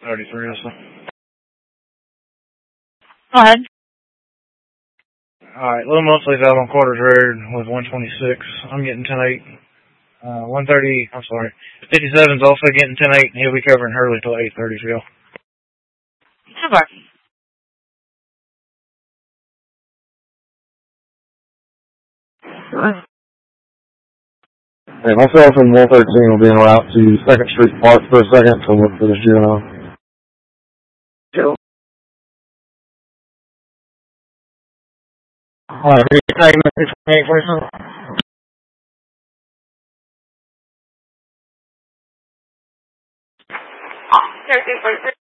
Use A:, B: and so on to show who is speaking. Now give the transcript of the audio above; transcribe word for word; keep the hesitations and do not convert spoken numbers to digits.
A: thirty-three or so.
B: Go ahead.
A: Alright, Little Mosley's out on Quarters Road with one twenty-six. I'm getting ten eight. Uh, one thirty, I'm sorry. fifty-seven's also getting ten eight, and he'll be covering Hurley till eight thirty for y'all.
B: Super.
C: Hey, myself and one thirteen will be en route to second Street Park for a second to look for this juvenile.
B: Two.
C: Alright, are you taking the six twenty-eight for yourself?
B: thirty-three.